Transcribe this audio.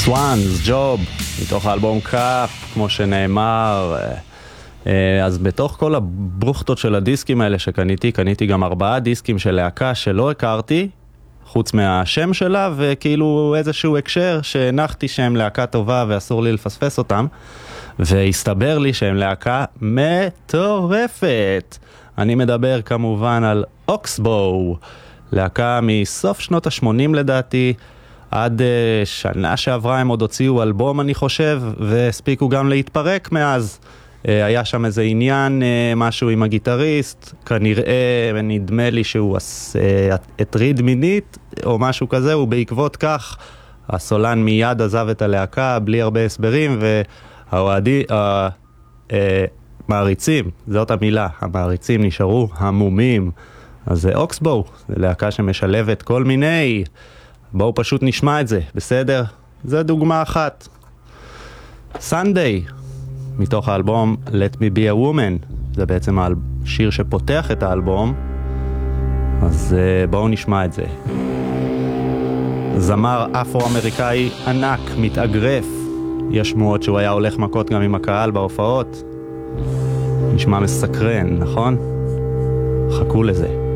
Swans, Job, מתוך האלבום קאפ, כמו שנאמר. אז בתוך כל הברוכתות של הדיסקים האלה שקניתי, קניתי גם 4 דיסקים של להקה שלא הכרתי, חוץ מהשם שלה, וכאילו איזשהו הקשר שהנחתי שהם להקה טובה ואסור לי לפספס אותם, והסתבר לי שהם להקה מטורפת. אני מדבר כמובן על אוקסבו, להקה מסוף שנות ה-80 לדעתי, עד שנה שעברה הם עוד הוציאו אלבום אני חושב, והספיקו גם להתפרק מאז. היה שם איזה עניין, משהו עם הגיטריסט, כנראה נדמה לי שהוא הטריד מינית או משהו כזה, ובעקבות כך הסולן מיד עזב את הלהקה בלי הרבה הסברים, והמעריצים, זאת המילה, המעריצים נשארו המומים. אז זה אוקסבו, זה להקה שמשלבת כל מיני, בואו פשוט נשמע את זה, בסדר? זה דוגמה אחת. Sunday, מתוך האלבום Let Me Be a Woman, זה בעצם השיר שפותח את האלבום, אז בואו נשמע את זה. זמר אפרו-אמריקאי ענק, מתאגרף, יש שמועות שהוא היה הולך מכות גם עם הקהל בהופעות, נשמע מסקרן, נכון? חכו לזה.